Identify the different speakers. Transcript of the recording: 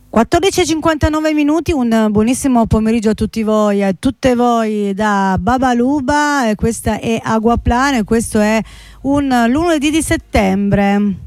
Speaker 1: 14:59 minuti, un buonissimo pomeriggio a tutti voi, a tutte voi da Babaluba. Questa è Aguaplana e questo è un lunedì di settembre.